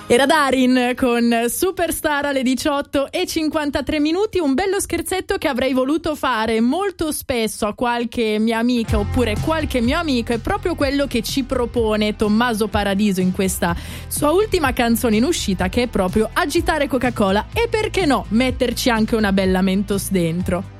Era Darin con Superstar alle 18:53. Un bello scherzetto che avrei voluto fare molto spesso a qualche mia amica oppure qualche mio amico, è proprio quello che ci propone Tommaso Paradiso in questa sua ultima canzone in uscita, che è proprio agitare Coca-Cola e perché no metterci anche una bella Mentos dentro.